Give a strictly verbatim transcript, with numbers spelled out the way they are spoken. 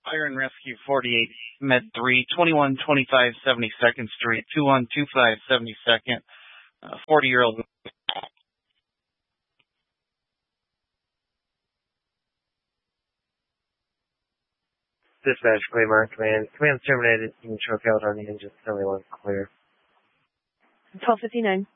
Fire and Rescue forty-eight, Med three, twenty-one twenty-five seventy-second Street, two one two five seventy-second, uh, forty-year-old. Dispatch, Claymore Command. Command's terminated. You can choke out on the engine. Tell me one's clear. twelve fifty-nine.